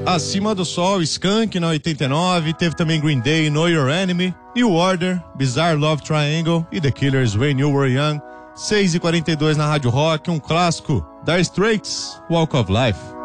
Acima do Sol, Skank na 89, teve também Green Day, Know Your Enemy, New Order, Bizarre Love Triangle e The Killers, When You Were Young. 6h42 na Rádio Rock, um clássico, Dire Straits, Walk of Life.